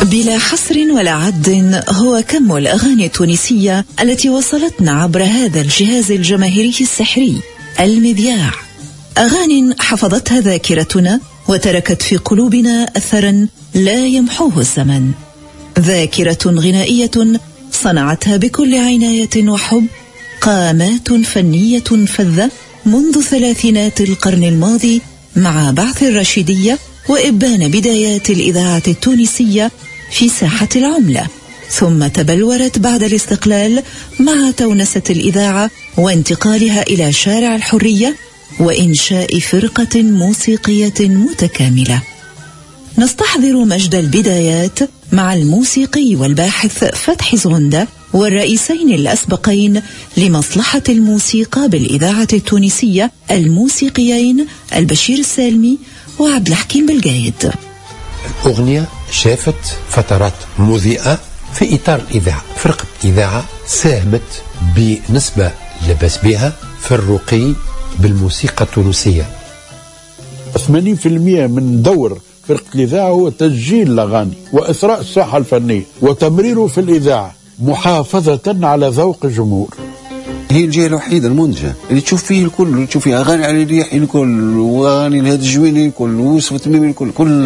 بلا حصر ولا عد هو كم الأغاني التونسية التي وصلتنا عبر هذا الجهاز الجماهيري السحري المذياع. أغاني حفظتها ذاكرتنا وتركت في قلوبنا أثرا لا يمحوه الزمن. ذاكرة غنائية صنعتها بكل عناية وحب قامات فنية فذة منذ ثلاثينات القرن الماضي مع بعث الرشيدية وإبان بدايات الإذاعة التونسية في ساحة العملة، ثم تبلورت بعد الاستقلال مع تونسة الإذاعة وانتقالها إلى شارع الحرية وإنشاء فرقة موسيقية متكاملة. نستحضر مجد البدايات مع الموسيقي والباحث فتحي زغندة والرئيسين الأسبقين لمصلحة الموسيقى بالإذاعة التونسية الموسيقيين البشير السالمي وعبد الحكيم بالجايد. الأغنية شافت فترات مضيئة في إطار الإذاعة. فرقة إذاعة ساهمت بنسبة لا بأس بها في الرقي بالموسيقى التونسية. 80% من دور فرقة الإذاعة هو تسجيل الأغاني وإثراء الساحة الفنية وتمريره في الإذاعة محافظة على ذوق الجمهور. هي الجهة الوحيدة المنتجة اللي تشوف فيه الكل، تشوف فيه أغاني على الريح الكل وأغاني لهذا الجويني الكل ويوسف التميمي الكل